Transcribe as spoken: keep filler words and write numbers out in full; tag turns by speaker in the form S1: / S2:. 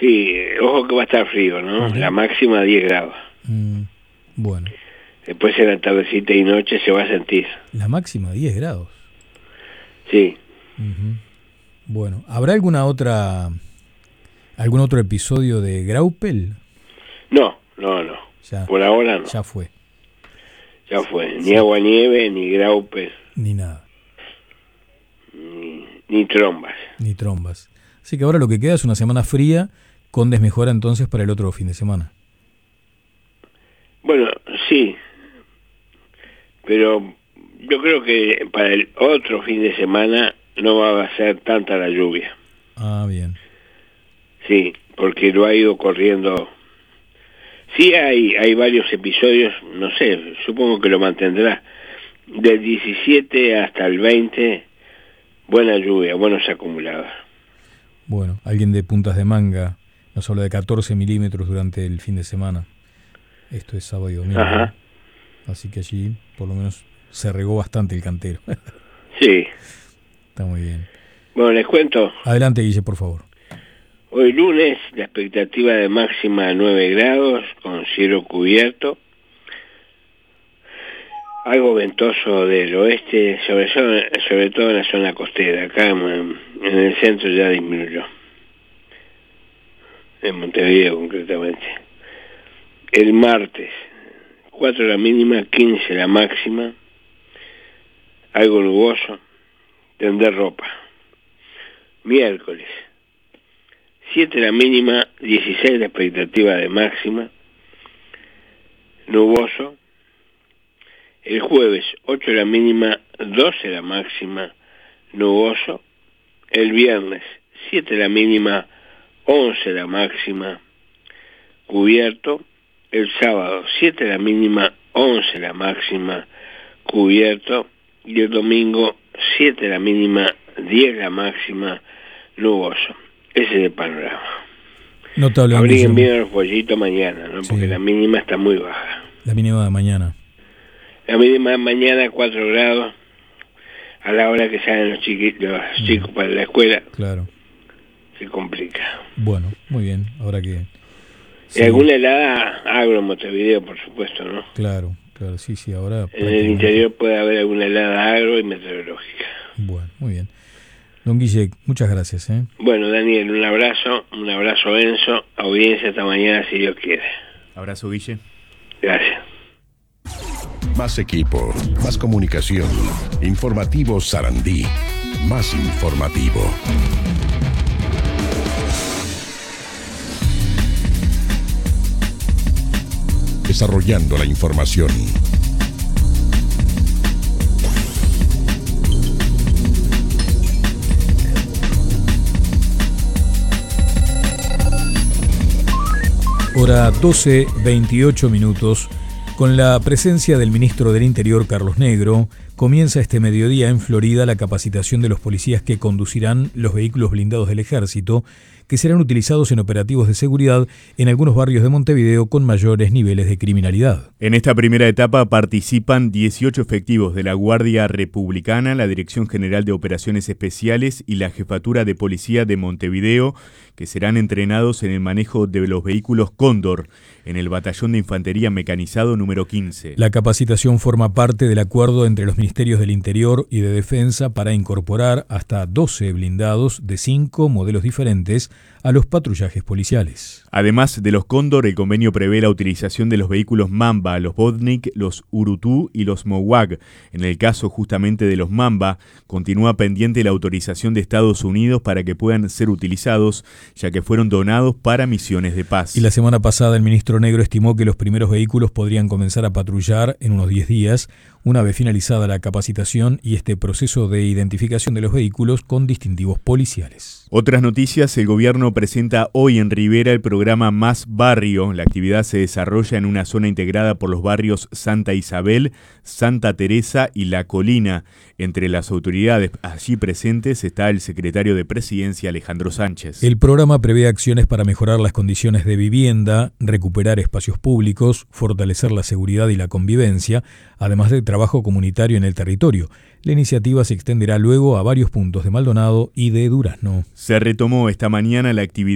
S1: Sí, ojo que va a estar frío, ¿no? Uh-huh. La máxima diez grados.
S2: Mm, bueno.
S1: Después en la tardecita y noche se va a sentir.
S2: La máxima diez grados.
S1: Sí.
S2: Uh-huh. Bueno, ¿habrá alguna otra algún otro episodio de Graupel?
S1: No, no, no. Ya, por ahora no.
S2: Ya fue.
S1: Ya fue. Ni sí. Agua nieve, ni Graupel.
S2: Ni nada.
S1: Ni, ni trombas.
S2: Ni trombas. Así que ahora lo que queda es una semana fría con desmejora entonces para el otro fin de semana.
S1: Bueno, sí. Pero yo creo que para el otro fin de semana no va a ser tanta la lluvia.
S2: Ah, bien.
S1: Sí, porque lo ha ido corriendo. Sí hay hay varios episodios, no sé, supongo que lo mantendrá. Del diecisiete hasta el veinte, buena lluvia, buenos acumulados.
S2: Bueno, alguien de Puntas de Manga nos habla de catorce milímetros durante el fin de semana. Esto es sábado y domingo.
S1: Ajá.
S2: Así que allí, por lo menos, se regó bastante el cantero.
S1: Sí.
S2: Está muy bien.
S1: Bueno, les cuento.
S2: Adelante, Guille, por favor.
S1: Hoy lunes, la expectativa de máxima nueve grados, con cielo cubierto. Algo ventoso del oeste, sobre, sobre todo en la zona costera. Acá en, en el centro ya disminuyó. En Montevideo, concretamente. El martes, cuatro la mínima, quince la máxima. Algo nuboso. Tender ropa. Miércoles, siete la mínima, dieciséis la expectativa de máxima. Nuboso. El jueves, ocho la mínima, doce la máxima, nuboso. El viernes, siete la mínima, once la máxima, cubierto. El sábado, siete la mínima, once la máxima, cubierto. Y el domingo, siete la mínima, diez la máxima, nuboso. Ese es el panorama.
S2: Notable.
S1: Abriguen bien los pollitos mañana, ¿no? Porque sí. La mínima está muy baja.
S2: La mínima de mañana.
S1: La mínima de mañana, cuatro grados, a la hora que salen los, chiqui, los mm. chicos para la escuela.
S2: Claro.
S1: Se complica.
S2: Bueno, muy bien. Ahora que...
S1: Sí. Y alguna helada agro en Montevideo, por supuesto, ¿no?
S2: Claro, claro, sí, sí, ahora...
S1: En el interior puede haber alguna helada agro y meteorológica.
S2: Bueno, muy bien. Don Guille, muchas gracias, ¿eh?
S1: Bueno, Daniel, un abrazo, un abrazo, Enzo, audiencia esta mañana, si Dios quiere.
S3: Abrazo, Guille.
S1: Gracias.
S4: Más equipo, más comunicación. Informativo Sarandí, más informativo. Desarrollando la información.
S2: Hora doce, veintiocho minutos. Con la presencia del ministro del Interior, Carlos Negro, comienza este mediodía en Florida la capacitación de los policías que conducirán los vehículos blindados del Ejército, que serán utilizados en operativos de seguridad en algunos barrios de Montevideo con mayores niveles de criminalidad.
S3: En esta primera etapa participan dieciocho efectivos de la Guardia Republicana, la Dirección General de Operaciones Especiales y la Jefatura de Policía de Montevideo, que serán entrenados en el manejo de los vehículos Cóndor, en el Batallón de Infantería Mecanizado número quince.
S2: La capacitación forma parte del acuerdo entre los Ministerios del Interior y de Defensa para incorporar hasta doce blindados de cinco modelos diferentes a los patrullajes policiales.
S3: Además de los Cóndor, el convenio prevé la utilización de los vehículos Mamba, los Vodnik, los Urutú y los Mowag. En el caso justamente de los Mamba, continúa pendiente la autorización de Estados Unidos para que puedan ser utilizados, ya que fueron donados para misiones de paz.
S2: Y la semana pasada el ministro Negro estimó que los primeros vehículos podrían comenzar a patrullar en unos diez días, una vez finalizada la capacitación y este proceso de identificación de los vehículos con distintivos policiales.
S3: Otras noticias, el gobierno presenta hoy en Rivera el programa Más Barrio. La actividad se desarrolla en una zona integrada por los barrios Santa Isabel, Santa Teresa y La Colina. Entre las autoridades allí presentes está el secretario de Presidencia, Alejandro Sánchez.
S2: El programa prevé acciones para mejorar las condiciones de vivienda, recuperar espacios públicos, fortalecer la seguridad y la convivencia, además de trabajo comunitario en el territorio. La iniciativa se extenderá luego a varios puntos de Maldonado y de Durazno.
S3: Se retomó esta mañana la actividad